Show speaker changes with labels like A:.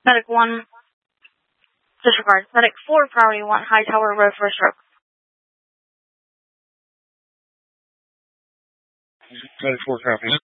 A: Medic 1, disregard. Medic 4, priority 1, High Tower Road for a stroke.
B: Medic 4, copy.